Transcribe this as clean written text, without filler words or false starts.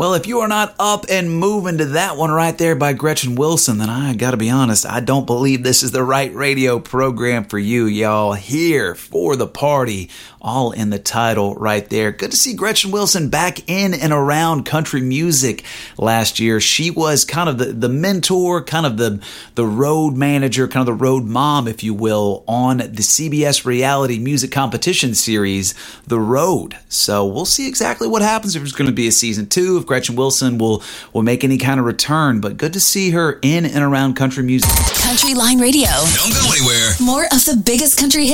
Well, if you are not up and moving to that one right there by Gretchen Wilson, then I gotta be honest, I don't believe this is the right radio program for you, y'all. Here for the party, all in the title right there. Good to see Gretchen Wilson back in and around country music last year. She was kind of the mentor, kind of the road manager, kind of the road mom, if you will, on the CBS reality music competition series, The Road. So we'll see exactly what happens if there's going to be a season 2, if Gretchen Wilson will make any kind of return. But good to see her in and around country music. Country Line Radio. Don't go anywhere. More of the biggest country hits